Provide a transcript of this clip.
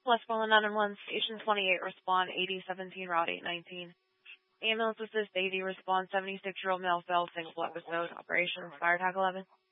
Westmoreland 911, Station 28, respond 8017, Route 819. Ambulance assist 80, respond 76-year-old male failed single episode. Operations, fire tag 11.